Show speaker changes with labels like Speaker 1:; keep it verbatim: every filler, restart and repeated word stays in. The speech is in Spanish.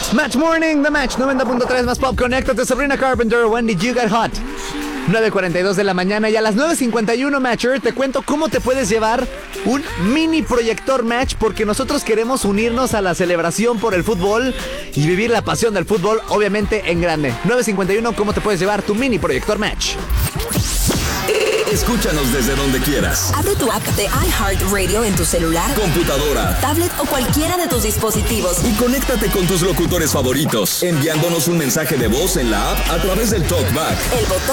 Speaker 1: Match Morning, The Match noventa punto tres más Pop. Conéctate, Sabrina Carpenter, When Did You Get Hot. nueve cuarenta y dos de la mañana y a las nueve cincuenta y uno, Matcher, te cuento cómo te puedes llevar un mini proyector Match, porque nosotros queremos unirnos a la celebración por el fútbol y vivir la pasión del fútbol, obviamente en grande. nueve cincuenta y uno, ¿cómo te puedes llevar tu mini proyector Match?
Speaker 2: Escúchanos desde donde quieras.
Speaker 3: Abre tu app de iHeartRadio en tu celular,
Speaker 2: computadora,
Speaker 3: tablet o cualquiera de tus dispositivos
Speaker 2: y conéctate con tus locutores favoritos, enviándonos un mensaje de voz en la app a través del TalkBack.
Speaker 3: El botón